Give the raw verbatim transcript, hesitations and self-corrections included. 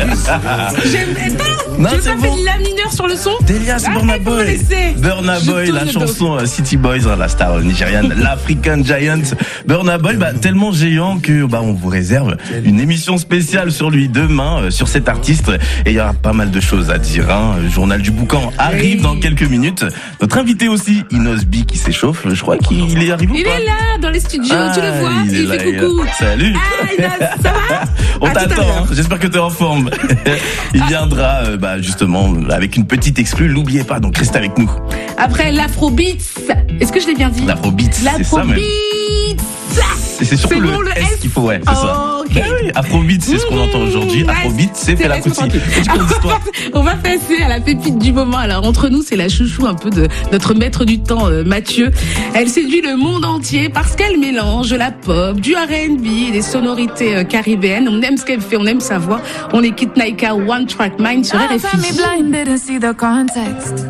J'aime Non, J'ai c'est pas bon. fait de la mineure sur le son. Delia, c'est Ah, Burna il faut me Boy. laisser. Burna Je Boy, tourne la le chanson euh, City Boys, la star nigériane, l'African Giant. Burna Boy, bah, tellement géant que bah, on vous réserve une émission spéciale sur lui demain, euh, sur cet artiste. Et il y aura pas mal de choses à dire. Hein. Le journal du Boucan arrive Oui. dans quelques minutes. Notre invité aussi, Inos B, qui s'échauffe. Je crois qu'il est arrivé ou Il pas? est là, dans les studios, Ah, tu le vois, il il, est là, fait il est coucou. là. Salut. Ah, il a- ça va? On À tout à t'attend, l'heure. hein. J'espère que tu es en forme. Il viendra euh, bah, justement avec une petite exclue, n'oubliez pas, donc restez avec nous. Après l'Afrobeats, est-ce que je l'ai bien dit? L'Afrobeat, c'est ça même. L'Afrobeats. C'est c'est surtout C'est le bon, le S S qu'il faut, ouais, c'est ça. Oh, ok. Bah oui, Afrobeat, c'est ce qu'on entend aujourd'hui. Mmh, Afrobeat, c'est c'est Fela laisse-moi Kuti. tranquille. Petit cours d'histoire. On va passer à la pépite du moment. Alors entre nous, c'est la chouchou un peu de notre maître du temps, euh, Mathieu. Elle séduit le monde entier parce qu'elle mélange la pop, du R and B et des sonorités euh, caribéennes. On aime ce qu'elle fait, on aime sa voix. On écoute Naika One Track Mind sur R F I. blinded and see the context.